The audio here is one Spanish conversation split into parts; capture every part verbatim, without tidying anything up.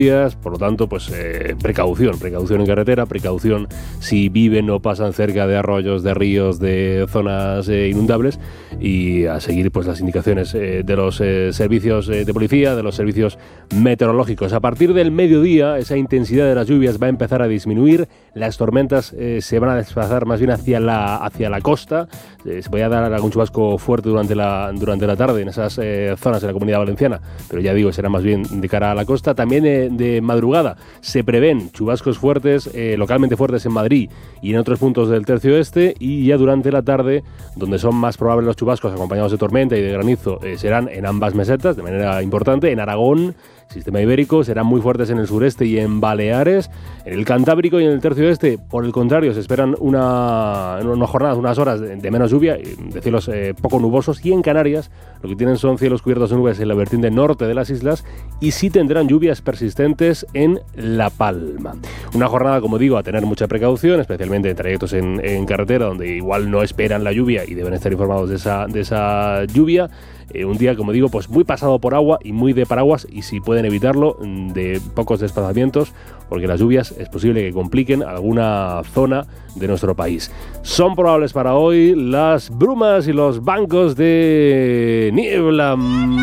Por lo tanto, pues eh, precaución, precaución en carretera, precaución si viven o pasan cerca de arroyos, de ríos, de zonas eh, inundables, y a seguir pues las indicaciones eh, de los eh, servicios eh, de policía, de los servicios meteorológicos. A partir del mediodía, esa intensidad de las lluvias va a empezar a disminuir, las tormentas eh, se van a desplazar más bien hacia la, hacia la costa, eh, se puede dar algún chubasco fuerte durante la, durante la tarde en esas eh, zonas de la Comunidad Valenciana, pero ya digo, será más bien de cara a la costa. También eh, de madrugada se prevén chubascos fuertes, eh, localmente fuertes en Madrid y en otros puntos del tercio oeste, y ya durante la tarde, donde son más probables los chubascos acompañados de tormenta y de granizo, eh, serán en ambas mesetas de manera importante. En Aragón, Sistema Ibérico, serán muy fuertes en el sureste y en Baleares. En el Cantábrico y en el tercio oeste, por el contrario, se esperan una, unas jornadas, unas horas de, de menos lluvia, de cielos eh, poco nubosos. Y en Canarias, lo que tienen son cielos cubiertos de nubes en la vertiente norte de las islas, y sí tendrán lluvias persistentes en La Palma. Una jornada, como digo, a tener mucha precaución, especialmente en trayectos en, en carretera, donde igual no esperan la lluvia y deben estar informados de esa, de esa lluvia. Eh, un día, como digo, pues muy pasado por agua y muy de paraguas, y si pueden evitarlo, de pocos desplazamientos, porque las lluvias es posible que compliquen alguna zona de nuestro país. Son probables para hoy las brumas y los bancos de niebla.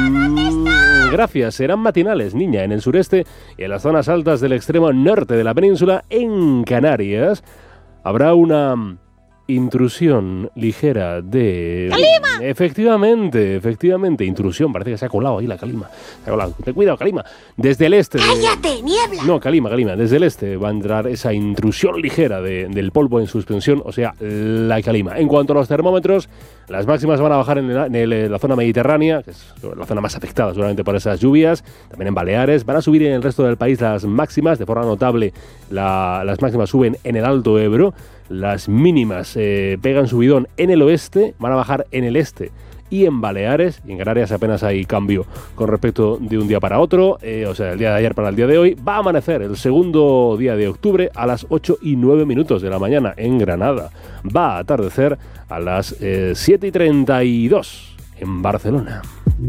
Gracias, serán matinales, niña, en el sureste y en las zonas altas del extremo norte de la península. En Canarias habrá una intrusión ligera de... ¡Calima! Efectivamente, efectivamente, intrusión. Parece que se ha colado ahí la calima. Se ha colado. Ten cuidado, calima. Desde el este... De... ¡Cállate, niebla! No, calima, calima. Desde el este va a entrar esa intrusión ligera de, del polvo en suspensión, o sea, la calima. En cuanto a los termómetros, las máximas van a bajar en, el, en, el, en la zona mediterránea, que es la zona más afectada seguramente por esas lluvias, también en Baleares. Van a subir en el resto del país las máximas, de forma notable. La, las máximas suben en el Alto Ebro. Las mínimas eh, pegan subidón en el oeste, van a bajar en el este y en Baleares, y en Canarias apenas hay cambio con respecto de un día para otro, eh, o sea, el día de ayer para el día de hoy. Va a amanecer el segundo día de octubre a las ocho y nueve minutos de la mañana en Granada. Va a atardecer a las eh, siete y treinta y dos en Barcelona.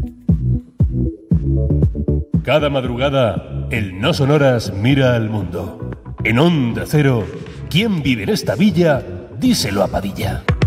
Cada madrugada, el No Sonoras mira al mundo. En Onda Cero, ¿quién vive en esta villa? Díselo a Padilla.